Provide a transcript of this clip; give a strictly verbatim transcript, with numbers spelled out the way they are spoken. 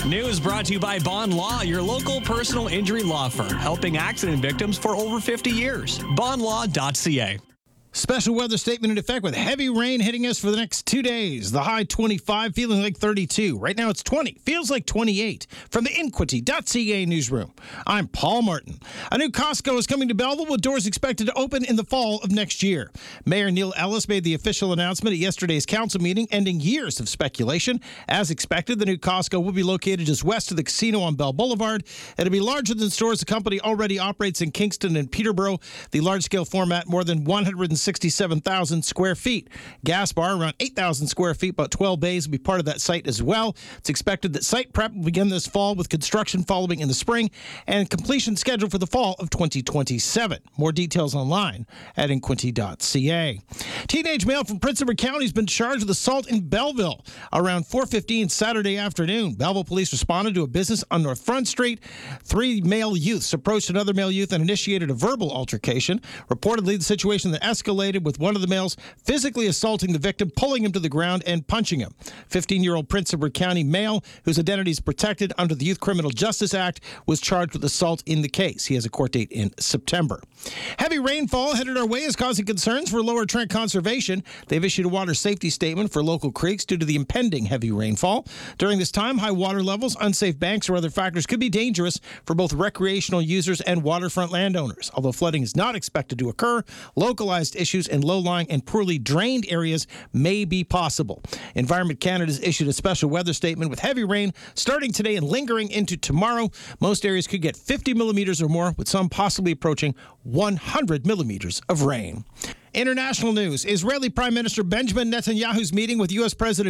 News brought to you by Bond Law, your local personal injury law firm, helping accident victims for over fifty years. bond law dot c a. Special weather statement in effect with heavy rain hitting us for the next two days. The high twenty-five, feeling like thirty-two. Right now it's twenty, feels like twenty-eight. From the Inquity dot c a newsroom, I'm Paul Martin. A new Costco is coming to Belleville with doors expected to open in the fall of next year. Mayor Neil Ellis made the official announcement at yesterday's council meeting, ending years of speculation. As expected, the new Costco will be located just west of the casino on Bell Boulevard. It'll be larger than stores the company already operates in Kingston and Peterborough. The large-scale format, more than one hundred sixty-seven thousand square feet. Gas bar, around eight thousand square feet, about twelve bays will be part of that site as well. It's expected that site prep will begin this fall, with construction following in the spring and completion scheduled for the fall of twenty twenty-seven. More details online at Inquity dot c a. Teenage male from Prince Edward County has been charged with assault in Belleville around four fifteen Saturday afternoon. Belleville police responded to a business on North Front Street. Three male youths approached another male youth and initiated a verbal altercation. Reportedly, the situation that escalated with one of the males physically assaulting the victim, pulling him to the ground and punching him. fifteen-year-old Prince Edward County male, whose identity is protected under the Youth Criminal Justice Act, was charged with assault in the case. He has a court date in September. Heavy rainfall headed our way is causing concerns for Lower Trent Conservation. They've issued a water safety statement for local creeks due to the impending heavy rainfall. During this time, high water levels, unsafe banks, or other factors could be dangerous for both recreational users and waterfront landowners. Although flooding is not expected to occur, localized issues in low-lying and poorly drained areas may be possible. Environment Canada has issued a special weather statement with heavy rain starting today and lingering into tomorrow. Most areas could get fifty millimeters or more, with some possibly approaching one hundred millimeters of rain. International news. Israeli Prime Minister Benjamin Netanyahu's meeting with U S. President